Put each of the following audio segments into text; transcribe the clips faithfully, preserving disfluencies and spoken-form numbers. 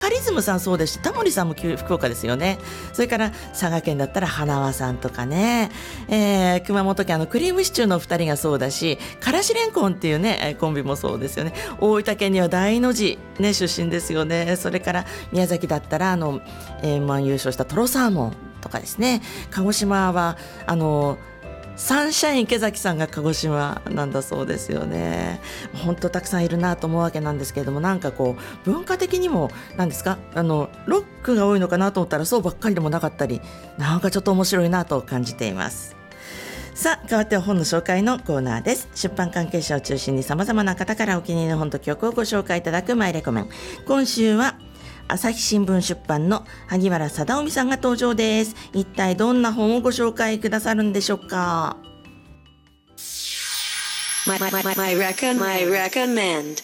カリズムさんそうですし、タモリさんも福岡ですよね。それから佐賀県だったら花輪さんとかね、えー、熊本県あのクリームシチューのふたりがそうだし、からしれんこんっていうねコンビもそうですよね。大分県には大の字、ね、出身ですよね。それから宮崎だったらあの エムワン 優勝したトロサーモンとかですね。鹿児島はあのサンシャイン池崎さんが鹿児島なんだそうですよね。本当たくさんいるなと思うわけなんですけれども、なんかこう文化的にも何ですか、あのロックが多いのかなと思ったらそうばっかりでもなかったり、なんかちょっと面白いなと感じています。さあ、変わっては本の紹介のコーナーです。出版関係者を中心に様々な方からお気に入りの本と曲をご紹介いただくマイレコメン。今週は朝日新聞出版の萩原貞臣さんが登場です。一体どんな本をご紹介くださるんでしょうか。 My, my, my, my, recommend. My recommend.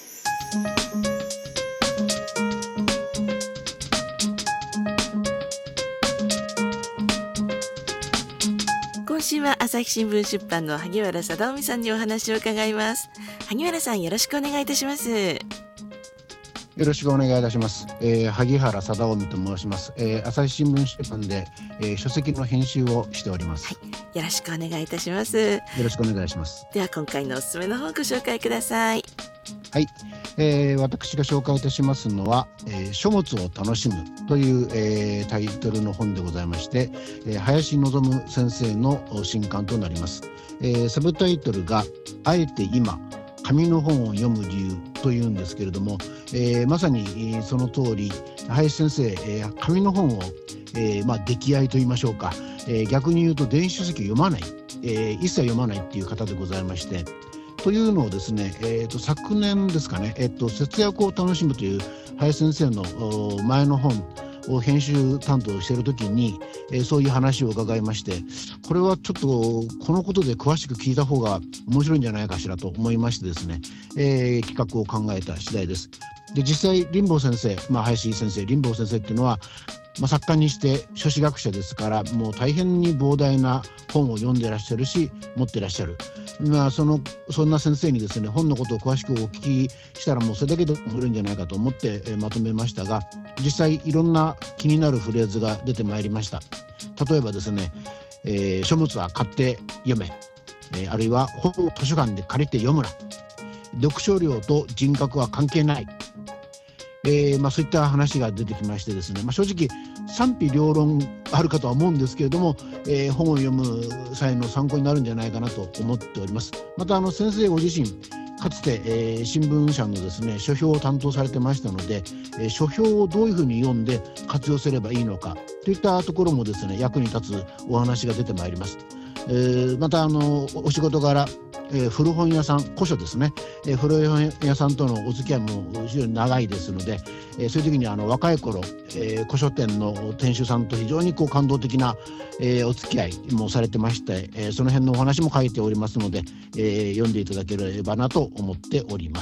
今週は朝日新聞出版の萩原貞臣さんにお話を伺います。萩原さん、よろしくお願いいたします。 よろしくお願いいたします。えー、萩原貞臣と申します。えー、朝日新聞出版で、えー、書籍の編集をしております。 はい、よろしくお願いいたします。 よろしくお願いします。 では今回のおすすめの本をご紹介ください。 はい、えー、私が紹介いたしますのは、えー、書物を楽しむという、えー、タイトルの本でございまして、えー、林望先生の新刊となります。えー、サブタイトルがあえて今紙の本を読む理由というんですけれども、えー、まさにその通り林先生、えー、紙の本を、えーまあ、溺愛と言いましょうか、えー、逆に言うと電子書籍を読まない、えー、一切読まないっていう方でございまして、というのをですね、えー、と昨年ですかね、えー、と節約を楽しむという林先生の前の本を編集担当しているときに、えー、そういう話を伺いまして、これはちょっとこのことで詳しく聞いた方が面白いんじゃないかしらと思いましてですね、えー、企画を考えた次第です。で、実際林坊先生、まあ、林先生、林坊先生っていうのは、まあ、作家にして書士学者ですから、もう大変に膨大な本を読んでいらっしゃるし持っていらっしゃる、まあ、そのそんな先生にですね、本のことを詳しくお聞きしたらもうそれだけで面白いんじゃないかと思って、えー、まとめましたが、実際いろんな気になるフレーズが出てまいりました。例えばですね、えー、書物は買って読め、えー、あるいは本を図書館で借りて読むな、読書量と人格は関係ない、えーまあ、そういった話が出てきましてですね、まあ、正直賛否両論あるかとは思うんですけれども、えー、本を読む際の参考になるんじゃないかなと思っております。またあの先生ご自身かつて、えー、新聞社のですね書評を担当されてましたので、えー、書評をどういうふうに読んで活用すればいいのかといったところもですね役に立つお話が出てまいります。えー、またあのお仕事柄、えー、古本屋さん、古書ですね、えー、古本屋さんとのお付き合いも非常に長いですので、えー、そういう時にあの若い頃、えー、古書店の店主さんと非常にこう感動的な、えー、お付き合いもされてまして、えー、その辺のお話も書いておりますので、えー、読んでいただければなと思っております。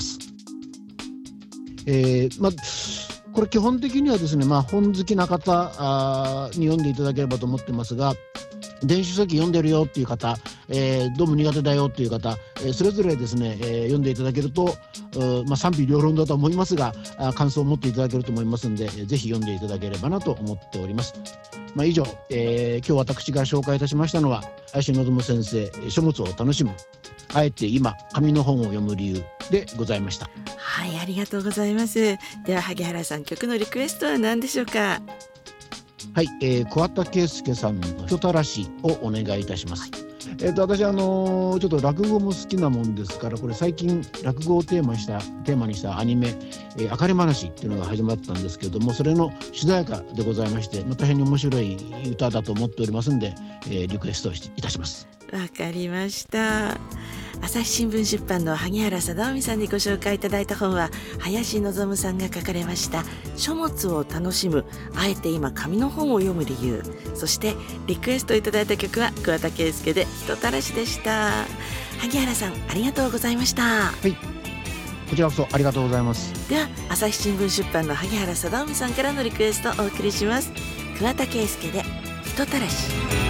えーまこれ基本的にはですね、まあ、本好きな方に読んでいただければと思ってますが、電子書籍読んでるよっていう方、えー、どうも苦手だよっていう方、えー、それぞれですね、えー、読んでいただけると、まあ、賛否両論だと思いますが、感想を持っていただけると思いますので、えー、ぜひ読んでいただければなと思っております。まあ、以上、えー、今日私が紹介いたしましたのは林望先生、書物を楽しむあえて今紙の本を読む理由でございました。 はい、ありがとうございます。では萩原さん、曲のリクエストは何でしょうか。 はい、えー、桑田佳祐さんの人たらしをお願いいたします。はい、えー、と私、あのー、ちょっと落語も好きなもんですから、これ最近落語をテーマしたテーマにしたアニメ「えー、あかり話」っていうのが始まったんですけれども、それの主題歌でございまして、まあ、大変に面白い歌だと思っておりますので、えー、リクエストいたします。 わかりました。朝日新聞出版の萩原貞臣さんにご紹介いただいた本は林望さんが書かれました書物を楽しむあえて今紙の本を読む理由、そしてリクエストいただいた曲は桑田佳祐で人たらしでした。萩原さん、ありがとうございました。 はい、こちらこそありがとうございます。 では朝日新聞出版の萩原貞臣さんからのリクエストをお送りします。桑田佳祐で人たらし。